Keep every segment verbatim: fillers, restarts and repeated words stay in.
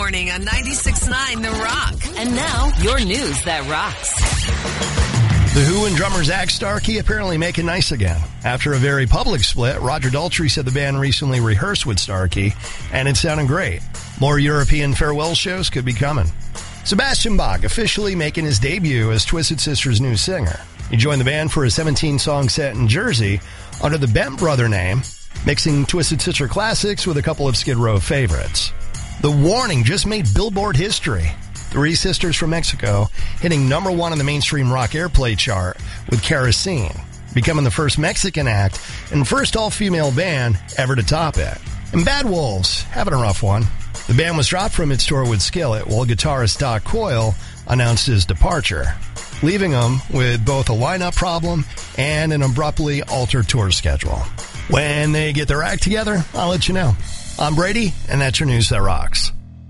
morning on ninety-six point nine The Rock. And now, your news that rocks. The Who and drummer Zach Starkey apparently making nice again. After a very public split, Roger Daltrey said the band recently rehearsed with Starkey, and it sounded great. More European farewell shows could be coming. Sebastian Bach officially making his debut as Twisted Sister's new singer. He joined the band for a seventeen-song set in Jersey under the Bent Brother name, mixing Twisted Sister classics with a couple of Skid Row favorites. The Warning just made Billboard history. Three sisters from Mexico hitting number one on the mainstream rock airplay chart with Kerosene, becoming the first Mexican act and first all-female band ever to top it. And Bad Wolves having a rough one. The band was dropped from its tour with Skillet while guitarist Doc Coyle announced his departure, leaving them with both a lineup problem and an abruptly altered tour schedule. When they get their act together, I'll let you know. I'm Brady, and that's your news that rocks.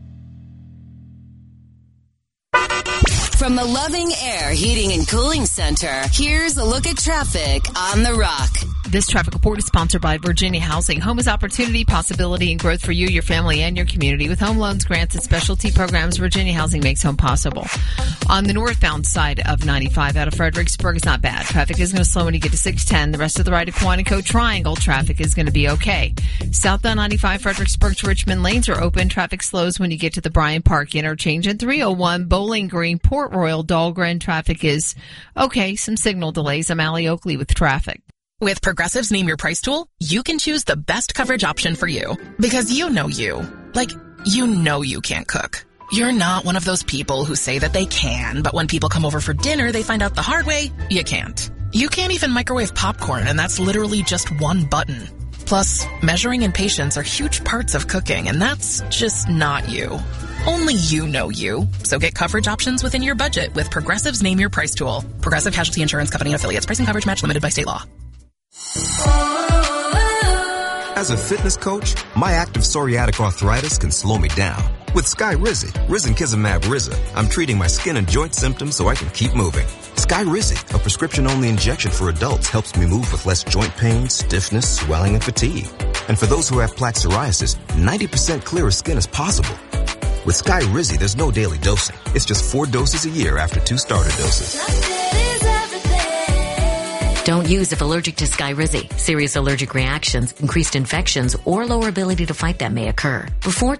From the Loving Air Heating and Cooling Center, here's a look at traffic on The Rock. This traffic report is sponsored by Virginia Housing. Home is opportunity, possibility, and growth for you, your family, and your community. With home loans, grants, and specialty programs, Virginia Housing makes home possible. On the northbound side of ninety-five out of Fredericksburg, it's not bad. Traffic is going to slow when you get to six ten. The rest of the ride to Quantico Triangle traffic is going to be okay. Southbound ninety-five, Fredericksburg to Richmond lanes are open. Traffic slows when you get to the Bryant Park interchange. And three oh one Bowling Green, Port Royal, Dahlgren traffic is okay. Some signal delays. I'm Allie Oakley with traffic. With Progressive's Name Your Price tool, you can choose the best coverage option for you. Because you know you. Like, you know you can't cook. You're not one of those people who say that they can, but when people come over for dinner, they find out the hard way, you can't. You can't even microwave popcorn, and that's literally just one button. Plus, measuring and patience are huge parts of cooking, and that's just not you. Only you know you. So get coverage options within your budget with Progressive's Name Your Price tool. Progressive Casualty Insurance Company and affiliates. Price and coverage match limited by state law. As a fitness coach, my active psoriatic arthritis can slow me down. With Skyrizi, Risankizumab Riza, I'm treating my skin and joint symptoms so I can keep moving. Skyrizi, a prescription-only injection for adults, helps me move with less joint pain, stiffness, swelling, and fatigue. And for those who have plaque psoriasis, ninety percent clearer skin is possible. With Skyrizi, there's no daily dosing. It's just four doses a year after two starter doses. Don't use if allergic to Skyrizi. Serious allergic reactions, increased infections, or lower ability to fight them may occur. Before